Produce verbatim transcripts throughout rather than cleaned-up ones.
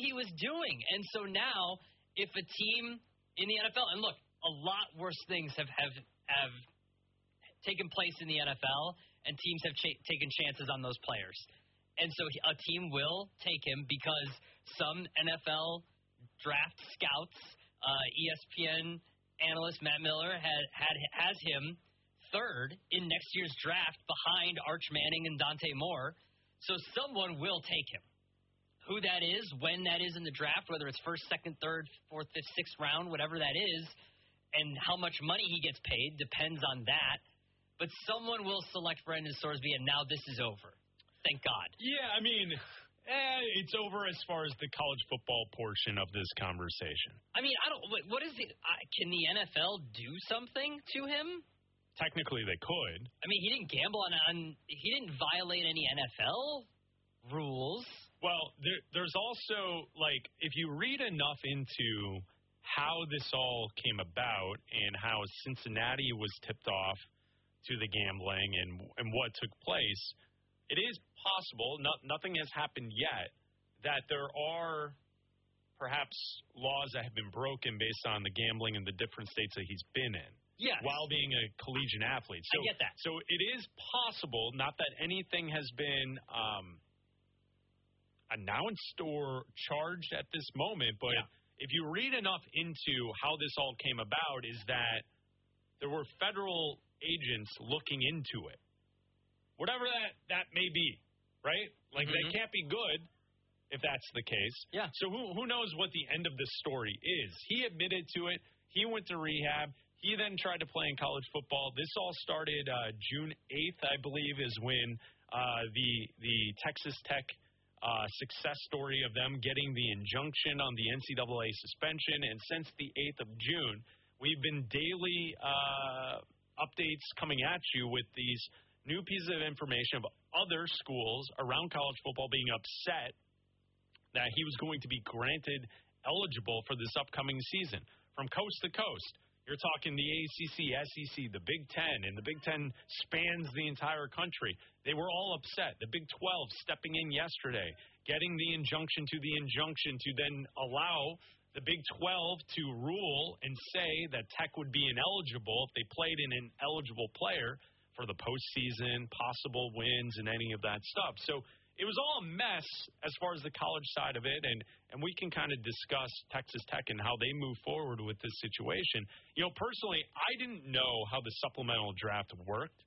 he was doing. And so now, if a team in the N F L, and look, a lot worse things have, have, have taken place in the N F L, and teams have ch- taken chances on those players. And so a team will take him because some N F L draft scouts, uh, E S P N analyst Matt Miller had, had has him third in next year's draft behind Arch Manning and Dante Moore. So someone will take him. Who that is, when that is in the draft, whether it's first, second, third, fourth, fifth, sixth round, whatever that is, and how much money he gets paid depends on that. But someone will select Brendan Sorsby, and now this is over. Thank God. Yeah, I mean, eh, it's over as far as the college football portion of this conversation. I mean, I don't. What is it? Uh, can the N F L do something to him? Technically, they could. I mean, he didn't gamble on. on he didn't violate any N F L rules. Well, there, there's also, like, if you read enough into how this all came about and how Cincinnati was tipped off to the gambling and and what took place, it is possible, not, nothing has happened yet, that there are perhaps laws that have been broken based on the gambling in the different states that he's been in. Yes. While being a collegiate athlete. So, I get that. So it is possible, not that anything has been um, announced or charged at this moment, but yeah. if you read enough into how this all came about, is that there were federal agents looking into it. Whatever that, that may be, right? Like, mm-hmm. that can't be good if that's the case. Yeah. So who who knows what the end of this story is? He admitted to it. He went to rehab. He then tried to play in college football. This all started uh, June eighth, I believe, is when uh, the the Texas Tech uh, success story of them getting the injunction on the N C double A suspension. And since the eighth of June, we've been daily uh, updates coming at you with these new pieces of information of other schools around college football being upset that he was going to be granted eligible for this upcoming season from coast to coast. You're talking the A C C, S E C, the Big Ten, and the Big Ten spans the entire country. They were all upset. The Big twelve stepping in yesterday, getting the injunction to the injunction to then allow the Big twelve to rule and say that Tech would be ineligible if they played in an eligible player for the postseason, possible wins, and any of that stuff. So it was all a mess as far as the college side of it, and, and we can kind of discuss Texas Tech and how they move forward with this situation. You know, personally, I didn't know how the supplemental draft worked.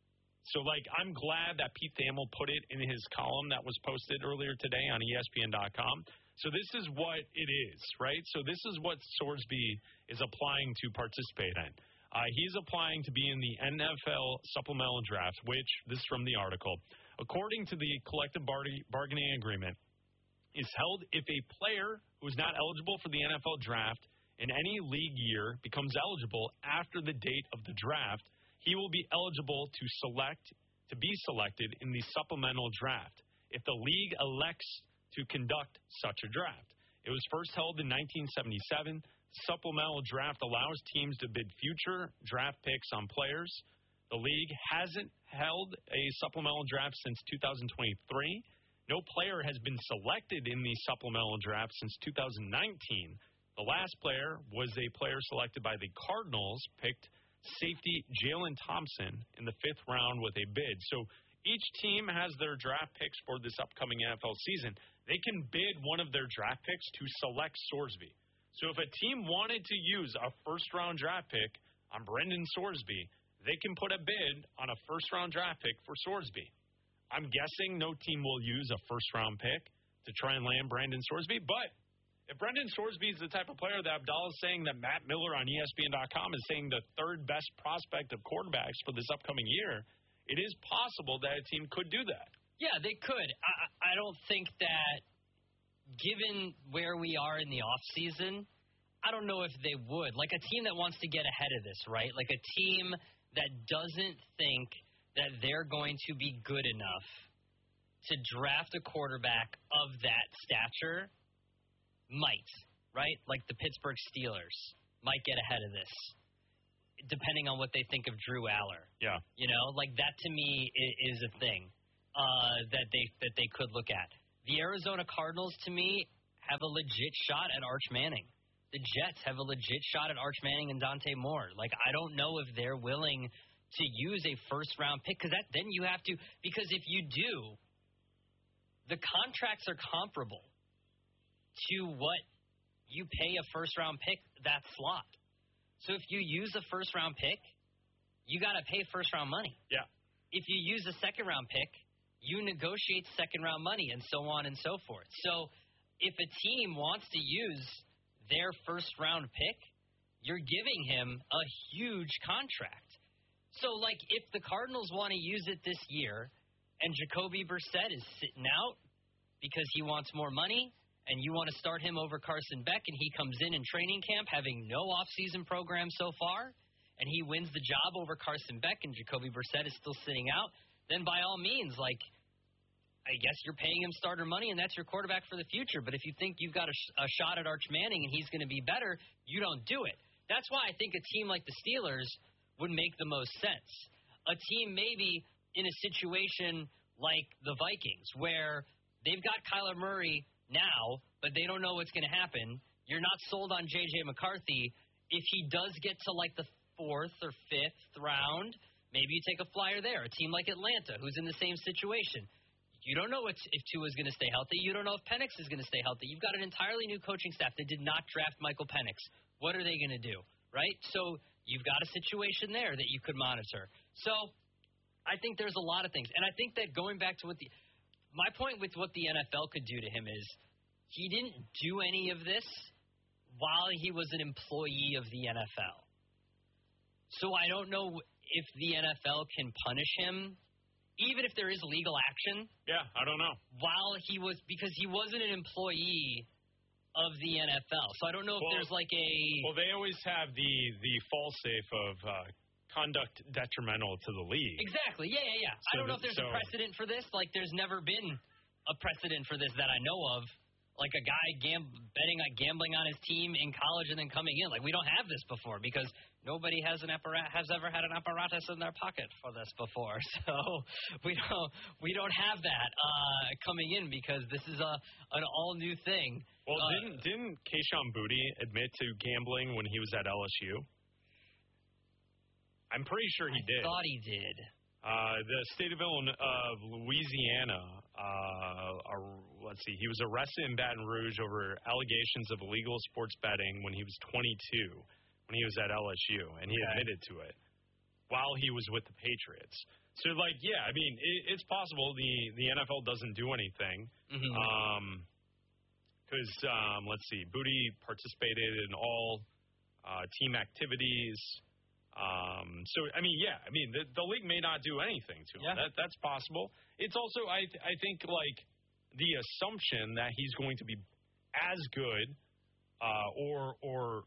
So, like, I'm glad that Pete Thamel put it in his column that was posted earlier today on E S P N dot com. So this is what it is, right? So this is what Sorsby is applying to participate in. Uh, he's applying to be in the N F L supplemental draft, which, this is from the article, according to the collective bar- bargaining agreement, is held if a player who is not eligible for the N F L draft in any league year becomes eligible after the date of the draft, he will be eligible to select to be selected in the supplemental draft if the league elects to conduct such a draft. It was first held in nineteen seventy-seven. Supplemental draft allows teams to bid future draft picks on players. The league hasn't held a supplemental draft since two thousand twenty-three. No player has been selected in the supplemental draft since two thousand nineteen. The last player was a player selected by the Cardinals, picked safety Jalen Thompson in the fifth round with a bid. So each team has their draft picks for this upcoming N F L season. They can bid one of their draft picks to select Sorsby. So if a team wanted to use a first-round draft pick on Brendan Sorsby, they can put a bid on a first-round draft pick for Sorsby. I'm guessing no team will use a first-round pick to try and land Brandon Sorsby, but if Brendan Sorsby is the type of player that Abdallah is saying that Matt Miller on E S P N dot com is saying the third best prospect of quarterbacks for this upcoming year, it is possible that a team could do that. Yeah, they could. I, I don't think that, given where we are in the offseason, I don't know if they would. Like a team that wants to get ahead of this, right? Like a team that doesn't think that they're going to be good enough to draft a quarterback of that stature might, right? Like the Pittsburgh Steelers might get ahead of this, depending on what they think of Drew Aller. Yeah. You know, like that to me is a thing uh, that they that they could look at. The Arizona Cardinals, to me, have a legit shot at Arch Manning. The Jets have a legit shot at Arch Manning and Dante Moore. Like, I don't know if they're willing to use a first-round pick, because that then you have to – because if you do, the contracts are comparable to what you pay a first-round pick that slot. So if you use a first-round pick, you got to pay first-round money. Yeah. If you use a second-round pick, you negotiate second-round money and so on and so forth. So if a team wants to use their first-round pick, you're giving him a huge contract. So, like, if the Cardinals want to use it this year and Jacoby Brissett is sitting out because he wants more money and you want to start him over Carson Beck and he comes in in training camp having no off-season program so far and he wins the job over Carson Beck and Jacoby Brissett is still sitting out, then by all means, like, I guess you're paying him starter money, and that's your quarterback for the future. But if you think you've got a, sh- a shot at Arch Manning and he's going to be better, you don't do it. That's why I think a team like the Steelers would make the most sense. A team maybe in a situation like the Vikings, where they've got Kyler Murray now, but they don't know what's going to happen. You're not sold on J J McCarthy. If he does get to like the fourth or fifth round, maybe you take a flyer there. A team like Atlanta, who's in the same situation. You don't know if Tua is going to stay healthy. You don't know if Penix is going to stay healthy. You've got an entirely new coaching staff. They did not draft Michael Penix. What are they going to do, right? So you've got a situation there that you could monitor. So I think there's a lot of things. And I think that going back to what the – my point with what the N F L could do to him is he didn't do any of this while he was an employee of the N F L. So I don't know if the N F L can punish him, even if there is legal action. Yeah, I don't know. While he was, because he wasn't an employee of the N F L. So I don't know if well, there's like a... Well, they always have the, the fall-safe of uh, conduct detrimental to the league. Exactly, yeah, yeah, yeah. So I don't know if there's so, a precedent for this. Like, there's never been a precedent for this that I know of. Like a guy gam- betting, like gambling on his team in college and then coming in. Like, we don't have this before because nobody has an apparat- has ever had an apparatus in their pocket for this before. So we don't we don't have that uh, coming in because this is a an all new thing. Well, uh, didn't didn't Kayshon Boutte admit to gambling when he was at L S U? I'm pretty sure he I did. Thought he did. Uh, the state of Illinois, of Louisiana, uh, are, let's see, he was arrested in Baton Rouge over allegations of illegal sports betting when he was twenty-two, when he was at L S U, and he okay. admitted to it while he was with the Patriots. So, like, yeah, I mean, it, it's possible the, the N F L doesn't do anything. Mm-hmm. Um, because, um, let's see, Boutte participated in all uh, team activities. Um, so, I mean, yeah, I mean, the, the league may not do anything to him. Yeah. That, that's possible. It's also, I I think, like, the assumption that he's going to be as good uh, or or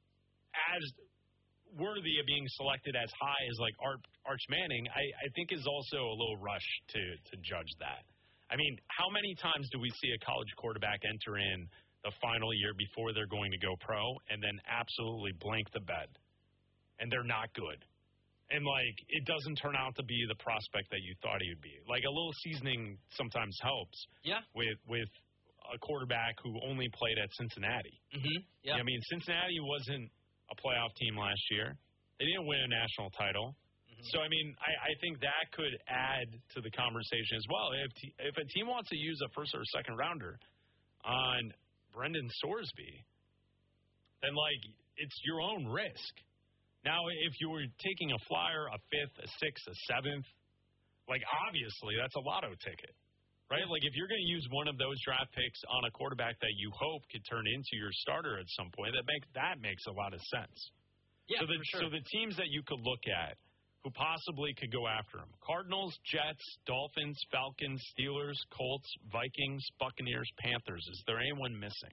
as worthy of being selected as high as, like, Art, Arch Manning, I, I think is also a little rush to, to judge that. I mean, how many times do we see a college quarterback enter in the final year before they're going to go pro and then absolutely blank the bed? And they're not good. And, like, it doesn't turn out to be the prospect that you thought he would be. Like, a little seasoning sometimes helps. Yeah. With with a quarterback who only played at Cincinnati. Mm-hmm. Yeah. I mean, Cincinnati wasn't a playoff team last year. They didn't win a national title. Mm-hmm. So, I mean, I, I think that could add to the conversation as well. If t- if a team wants to use a first or second rounder on Brendan Sorsby, then, like, it's your own risk. Now, if you were taking a flyer, a fifth, a sixth, a seventh, like, obviously that's a lotto ticket, right? Like, if you're going to use one of those draft picks on a quarterback that you hope could turn into your starter at some point, that makes that makes a lot of sense. Yeah, so the, for sure. So the teams that you could look at who possibly could go after him: Cardinals, Jets, Dolphins, Falcons, Steelers, Colts, Vikings, Buccaneers, Panthers. Is there anyone missing?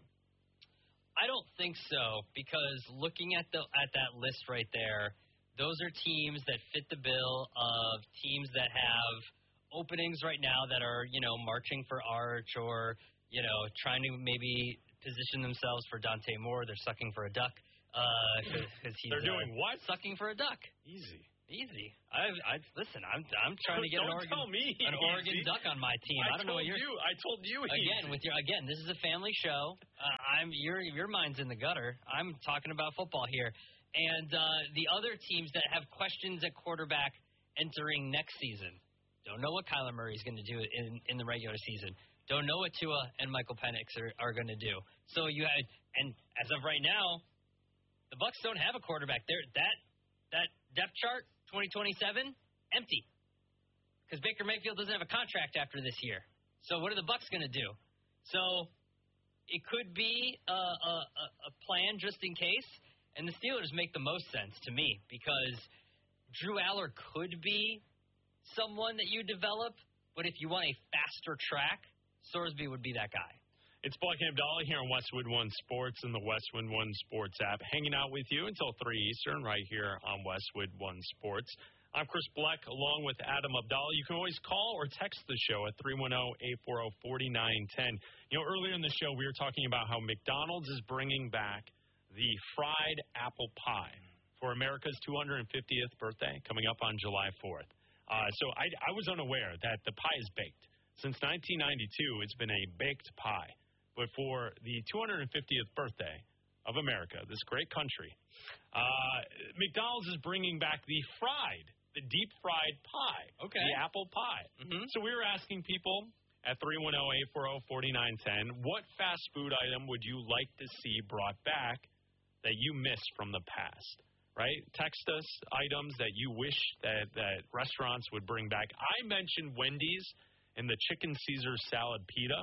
I don't think so, because looking at the at that list right there, those are teams that fit the bill of teams that have openings right now that are, you know, marching for Arch or, you know, trying to maybe position themselves for Dante Moore. They're sucking for a duck. Uh, cause, cause he's, They're doing uh, what? Sucking for a duck. Easy. Easy. I, I listen. I'm I'm trying to get Don't an Oregon tell me an easy. Oregon Duck on my team. I, I, don't know what told you're. you. I told you Again easy. with your again. This is a family show. Uh, I'm your your mind's in the gutter. I'm talking about football here, and uh, the other teams that have questions at quarterback entering next season. Don't know what Kyler Murray is going to do in in the regular season. Don't know what Tua and Michael Penix are, are going to do. So you had, and as of right now, the Bucs don't have a quarterback. There that that depth chart. twenty twenty-seven, empty. Because Baker Mayfield doesn't have a contract after this year. So what are the Bucs going to do? So it could be a, a, a plan just in case. And the Steelers make the most sense to me because Drew Aller could be someone that you develop. But if you want a faster track, Sorsby would be that guy. It's Black and Abdallah here on Westwood One Sports and the Westwood One Sports app. Hanging out with you until three Eastern right here on Westwood One Sports. I'm Chris Black along with Adam Abdallah. You can always call or text the show at three one zero, eight four zero, four nine one zero. You know, earlier in the show we were talking about how McDonald's is bringing back the fried apple pie for America's two hundred fiftieth birthday coming up on July fourth. Uh, so I, I was unaware that the pie is baked. Since nineteen ninety-two, it's been a baked pie. But for the two hundred fiftieth birthday of America, this great country, uh, McDonald's is bringing back the fried, the deep-fried pie, okay. the apple pie. Mm-hmm. So we were asking people at three one zero, eight four zero, four nine one zero, what fast food item would you like to see brought back that you missed from the past, right? Text us items that you wish that, that restaurants would bring back. I mentioned Wendy's and the chicken Caesar salad pita.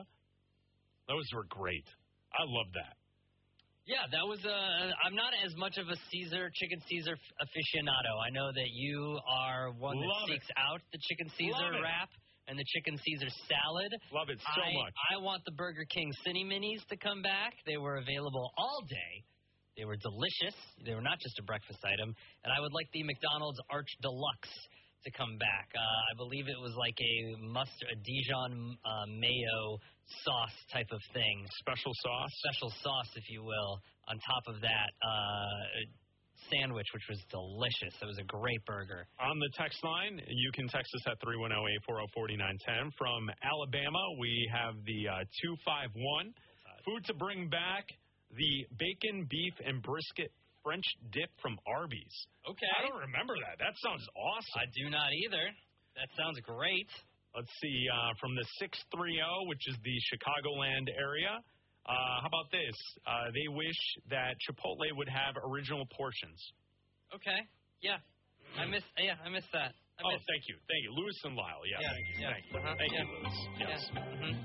Those were great. I love that. Yeah, that was a. I'm not as much of a Caesar, chicken Caesar aficionado. I know that you are one that Love seeks it. out the chicken Caesar wrap and the chicken Caesar salad. Love it so I, much. I want the Burger King Cine Minis to come back. They were available all day. They were delicious. They were not just a breakfast item. And I would like the McDonald's Arch Deluxe to come back. Uh, I believe it was like a mustard, a Dijon uh, mayo sauce type of thing. Special sauce? Special sauce, if you will, on top of that uh, sandwich, which was delicious. It was a great burger. On the text line, you can text us at three one zero, eight four zero, four nine one zero. From Alabama, we have the uh, two five one. Food to bring back, the bacon, beef, and brisket French dip from Arby's. Okay. I don't remember that. That sounds awesome. I do not either. That sounds great. Let's see, uh, from the six three zero, which is the Chicagoland area. Uh, how about this? Uh, they wish that Chipotle would have original portions. Okay. Yeah. I missed. Yeah, I missed that. I oh, missed thank you. Thank you. Lewis and Lyle. Yeah. Yeah, Thank you. yeah. Thank you. Uh-huh. Thank Yeah. you, Lewis. Yes. Yeah. Mm-hmm.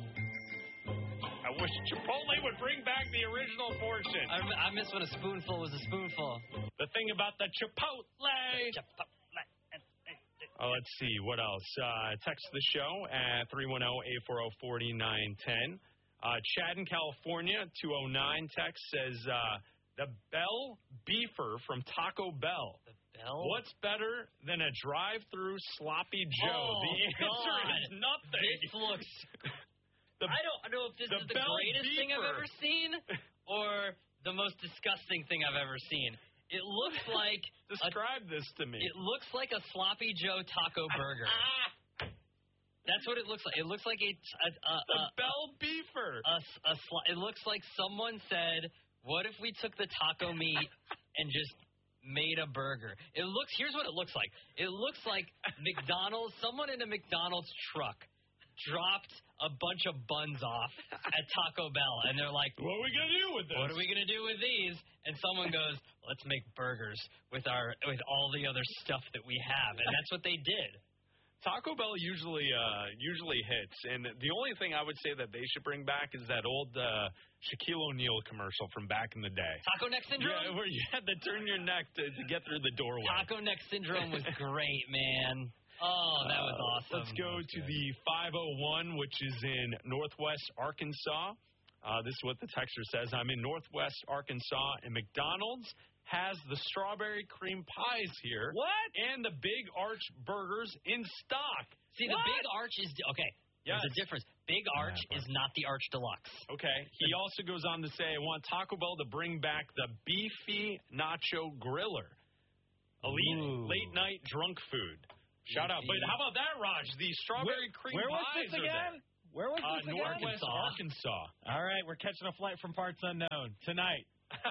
I wish Chipotle would bring back the original portion. I, I miss when a spoonful was a spoonful. The thing about the Chipotle. Chipotle. Oh, let's see. What else? Uh, text the show at three one zero, eight four zero, four nine one zero. Uh, Chad in California, two oh nine text says, uh, the Bell Beefer from Taco Bell. The Bell? What's better than a drive-through sloppy Joe? Oh, the answer God. is nothing. This looks... The, I don't know if this the is the Bell greatest thing I've Beefer. ever seen or the most disgusting thing I've ever seen. It looks like... Describe a, this to me. It looks like a sloppy Joe taco burger. That's what it looks like. It looks like a... a, a the a, Bell Beefer. A, a, a, it looks like someone said, what if we took the taco meat and just made a burger? It looks... Here's what it looks like. It looks like McDonald's... Someone in a McDonald's truck dropped a bunch of buns off at Taco Bell, and they're like, what are we going to do with this? What are we going to do with these? And someone goes, let's make burgers with our with all the other stuff that we have. And that's what they did. Taco Bell usually uh, usually hits, and the only thing I would say that they should bring back is that old uh, Shaquille O'Neal commercial from back in the day. Taco neck syndrome? Yeah, where you had to turn your neck to, to get through the doorway. Taco neck syndrome was great, man. Oh, that was awesome. Let's go to the five oh one, which is in Northwest Arkansas. Uh, this is what the texter says. I'm in Northwest Arkansas, and McDonald's has the strawberry cream pies here. What? And the Big Arch burgers in stock. See, what? the Big Arch is... Okay, yes. There's a difference. Big Arch is not the Arch Deluxe. Okay. He also goes on to say, I want Taco Bell to bring back the beefy nacho griller. Elite Ooh. late night drunk food. Shout out. But how about that, Raj? The strawberry Where, cream where was pies this are again? there. Where was Uh, this again? Northwest Arkansas. All right, we're catching a flight from parts unknown tonight.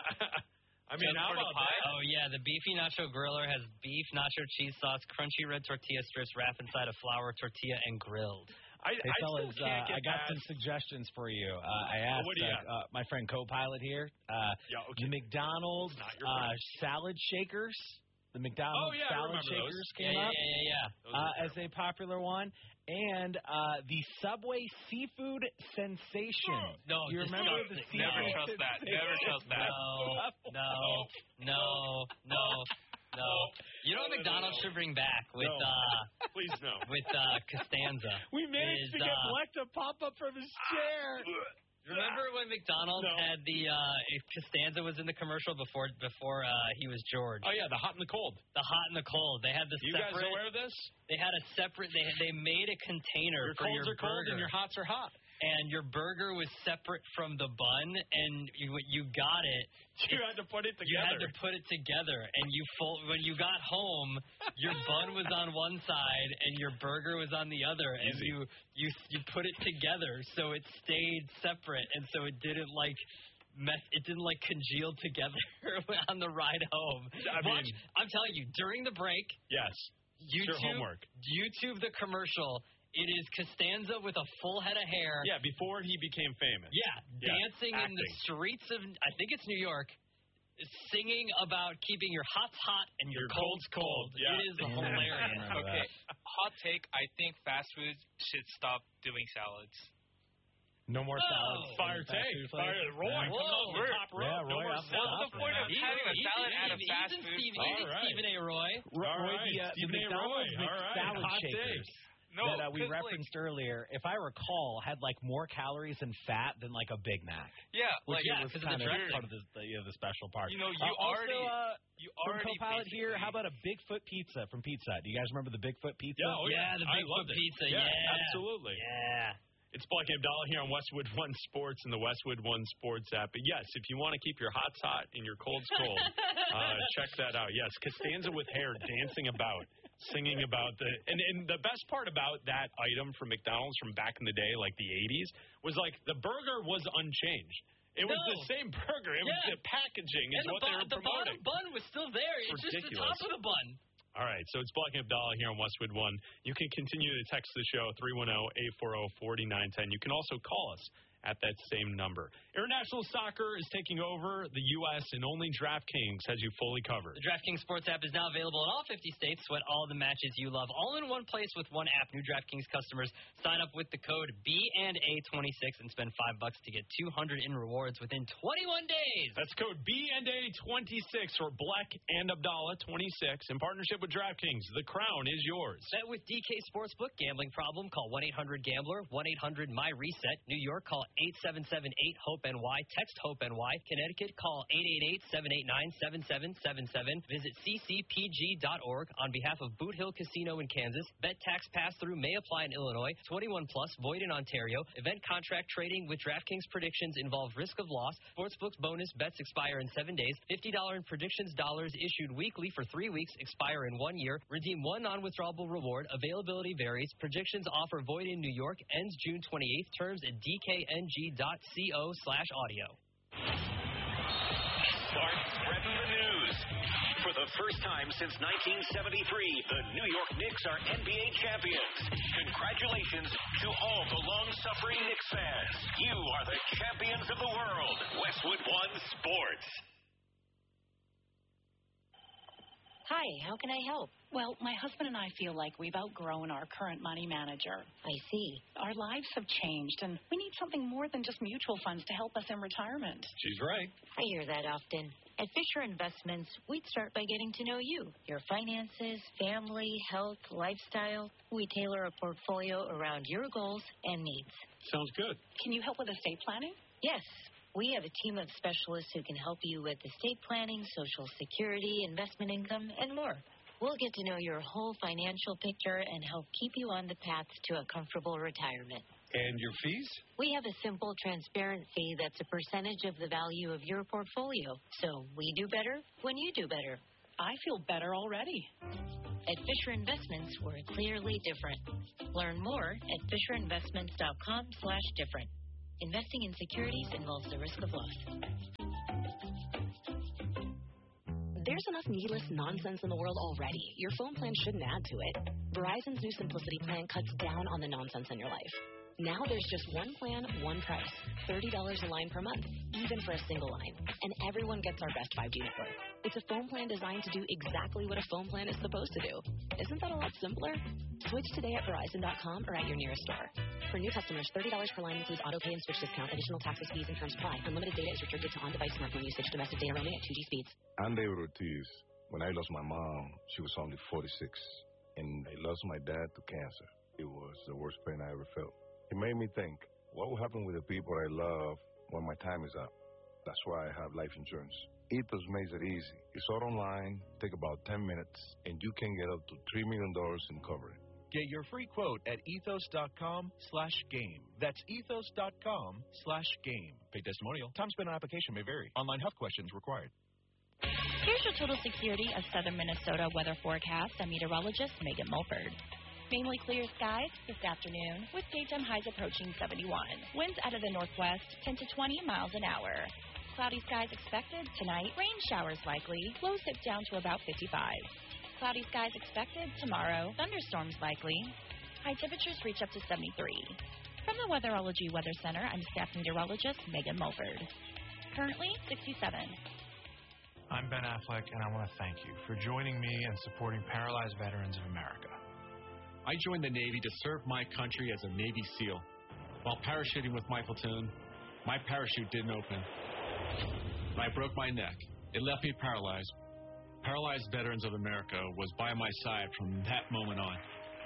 I mean, how about that? Oh, yeah, the Beefy Nacho Griller has beef, nacho cheese sauce, crunchy red tortilla strips wrapped inside a flour tortilla and grilled. I, Hey, I fellas, still can't uh, get I got past- some suggestions for you. Uh, I asked what do you uh, uh, my friend co-pilot here, uh, Yeah, okay. the McDonald's Not your uh, friend. salad shakers. The McDonald's Oh, yeah, I salad remember those. shakers Yeah, came yeah, up yeah, yeah, yeah. Those are uh, as a popular one. And uh, the Subway Seafood Sensation. No, you remember the disgusting. seafood Never trust that. Never trust that. No, no, no, no, no. You know what McDonald's should bring back with No. uh Please no. with uh Costanza? We managed is, to get uh, Black to pop up from his chair. Remember when McDonald's No. had the uh if Costanza was in the commercial before before uh he was George? Oh, yeah, the hot and the cold. The hot and the cold. They had the You guys separate. aware of this? They had a separate. They they made a container Your for colds your are cold burger, and your hots are hot. and your burger was separate from the bun, and you you got it. You had to put it You had together. to put it together, and you full, when you got home, your bun was on one side and your burger was on the other, and Easy. you you you put it together so it stayed separate, and so it didn't like mess. It didn't like congeal together on the ride home. I Watch, mean- I'm telling you, during the break, Yes. YouTube your homework. YouTube the commercial. It is Costanza with a full head of hair. Yeah, before he became famous. Yeah, Yeah, dancing in the acting. streets of, I think it's New York, singing about keeping your hots hot and your, Your colds colds cold. cold, yeah. It is Yeah, I hilarious. remember Okay, hot take. I think fast food should stop doing salads. No more Oh. salads. Fire in the fast take. food place. Fire, Roy, Yeah. come on, Whoa. we're top rope. Yeah, no Roy, more I'm salads. stopping What's the point of that. having a Easy, salad easy, at a easy, fast easy, food Stephen, place? All easy, right. Stephen A. Roy. Roy, All right, the, uh, the Stephen A. McDonald's Roy. All right, salad hot shakers take. No, that uh, we 'cause, like, referenced earlier, if I recall, had like more calories and fat than like a Big Mac. Yeah, Which like yeah, was 'cause of the kind of dressing. part of the, the, you know, the special part. you know, you Uh, already, also, uh, you from already co-pilot here, basically- how about a Bigfoot pizza from Pizza Hut? Do you guys remember the Bigfoot pizza? Yeah, oh, Yeah, the I Bigfoot loved it. pizza, Yeah, yeah. absolutely. Yeah. It's Black Abdallah here on Westwood One Sports and the Westwood One Sports app. But yes, if you want to keep your hots hot and your colds cold, uh, check that out. Yes, Costanza with hair dancing about, singing about the and, and the best part about that item from McDonald's from back in the day, like the eighties, was like the burger was unchanged. It was No. the same burger. It Yeah. was the packaging is And the, what they bo- were the promoting. bottom bun was still there. It's just the Ridiculous. top of the bun. All right, so it's Black and Abdallah here on Westwood One. You can continue to text the show three one zero, eight four zero, four nine one zero. You can also call us at that same number. International soccer is taking over the U S and only DraftKings has you fully covered. The DraftKings Sports app is now available in all fifty states. Sweat all the matches you love, all in one place with one app. New DraftKings customers sign up with the code B and A twenty-six and spend five bucks to get two hundred in rewards within twenty-one days. That's code B and A twenty-six or Black and Abdallah twenty-six in partnership with DraftKings. The crown is yours. Bet with D K Sportsbook. Gambling problem? Call one eight hundred gambler, one eight hundred my reset. New York, call eight seven seven eight hope N Y. Text HOPE-NY. Connecticut, call eight eight eight, seven eight nine, seven seven seven seven. Visit c c p g dot org on behalf of Boot Hill Casino in Kansas. Bet tax pass-through may apply in Illinois. twenty-one plus, void in Ontario. Event contract trading with DraftKings predictions involve risk of loss. Sportsbook's bonus bets expire in seven days. fifty dollars in predictions dollars issued weekly for three weeks, expire in one year. Redeem one non-withdrawable reward. Availability varies. Predictions offer void in New York. Ends June twenty-eighth. Terms at d k n g dot co slash audio. Start spreading the news. For the first time since nineteen seventy-three, the New York Knicks are N B A champions. Congratulations to all the long-suffering Knicks fans. You are the champions of the world. Westwood One Sports. Hi, how can I help? Well, my husband and I feel like we've outgrown our current money manager. I see. Our lives have changed, and we need something more than just mutual funds to help us in retirement. She's right. I hear that often. At Fisher Investments, we'd start by getting to know you, your finances, family, health, lifestyle. We tailor a portfolio around your goals and needs. Sounds good. Can you help with estate planning? Yes, we have a team of specialists who can help you with estate planning, Social Security, investment income, and more. We'll get to know your whole financial picture and help keep you on the path to a comfortable retirement. And your fees? We have a simple, transparent fee that's a percentage of the value of your portfolio. So we do better when you do better. I feel better already. At Fisher Investments, we're clearly different. Learn more at FisherInvestments.com slash different. Investing in securities involves the risk of loss. There's enough needless nonsense in the world already. Your phone plan shouldn't add to it. Verizon's new Simplicity plan cuts down on the nonsense in your life. Now there's just one plan, one price. thirty dollars a line per month, even for a single line. And everyone gets our best five G network. It's a phone plan designed to do exactly what a phone plan is supposed to do. Isn't that a lot simpler? Switch today at Verizon dot com or at your nearest store. For new customers, thirty dollars per line includes auto pay and switch discount. Additional taxes, fees, and terms apply. Unlimited data is restricted to on-device smartphone usage. Domestic data roaming at two G speeds. I'm David Ortiz. When I lost my mom, she was only forty-six. And I lost my dad to cancer. It was the worst pain I ever felt. It made me think, what will happen with the people I love when my time is up? That's why I have life insurance. Ethos makes it easy. It's all online, take about ten minutes, and you can get up to three million dollars in coverage. Get your free quote at ethos.com slash game. That's ethos.com slash game. Paid testimonial. Time spent on application may vary. Online health questions required. Here's your total security of southern Minnesota weather forecast. I'm meteorologist Megan Mulford. Mainly clear skies this afternoon with daytime highs approaching seventy-one. Winds out of the northwest ten to twenty miles an hour. Cloudy skies expected tonight. Rain showers likely. Lows dip down to about fifty-five. Cloudy skies expected tomorrow. Thunderstorms likely. High temperatures reach up to seventy-three. From the Weatherology Weather Center, I'm staff meteorologist Megan Mulford. Currently sixty-seven. I'm Ben Affleck, and I want to thank you for joining me and supporting Paralyzed Veterans of America. I joined the Navy to serve my country as a Navy SEAL. While parachuting with my platoon, my parachute didn't open. I broke my neck. It left me paralyzed. Paralyzed Veterans of America was by my side from that moment on.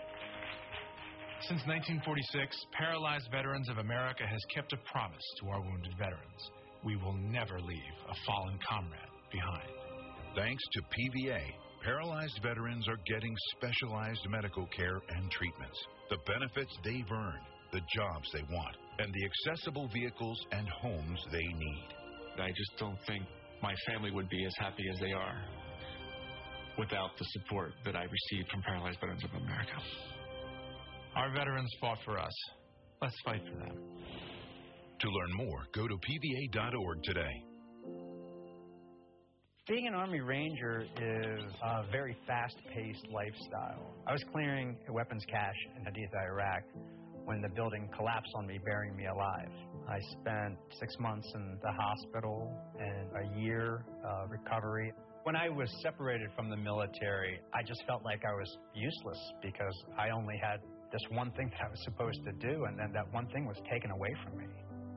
Since nineteen forty-six, Paralyzed Veterans of America has kept a promise to our wounded veterans. We will never leave a fallen comrade behind. Thanks to P V A, paralyzed veterans are getting specialized medical care and treatments, the benefits they've earned, the jobs they want, and the accessible vehicles and homes they need. I just don't think my family would be as happy as they are without the support that I received from Paralyzed Veterans of America. Our veterans fought for us. Let's fight for them. To learn more, go to P V A dot org today. Being an Army Ranger is a very fast-paced lifestyle. I was clearing a weapons cache in Haditha, Iraq, when the building collapsed on me, burying me alive. I spent six months in the hospital and a year of recovery. When I was separated from the military, I just felt like I was useless because I only had this one thing that I was supposed to do, and then that one thing was taken away from me.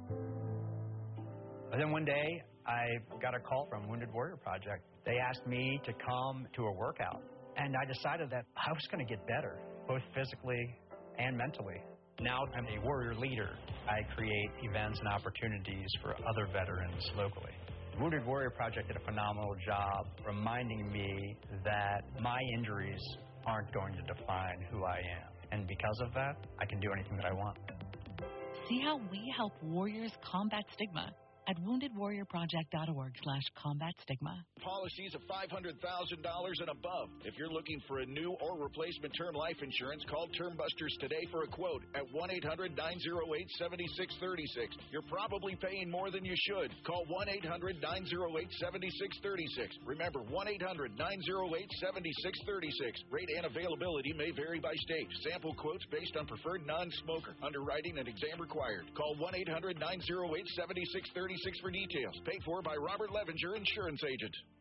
And then one day, I got a call from Wounded Warrior Project. They asked me to come to a workout, and I decided that I was going to get better, both physically and mentally. Now I'm a warrior leader. I create events and opportunities for other veterans locally. The Wounded Warrior Project did a phenomenal job reminding me that my injuries aren't going to define who I am. And because of that, I can do anything that I want. See how we help warriors combat stigma at wounded warrior project dot org slash combat stigma. Policies of five hundred thousand dollars and above. If you're looking for a new or replacement term life insurance, call Term Busters today for a quote at one eight hundred nine oh eight seven six three six. You're probably paying more than you should. Call one eight hundred nine oh eight seven six three six. Remember, one eight hundred nine oh eight seven six three six. Rate and availability may vary by state. Sample quotes based on preferred non-smoker. Underwriting and exam required. Call one eight hundred nine oh eight seven six three six for details. Paid for by Robert Levenger, Insurance Agent.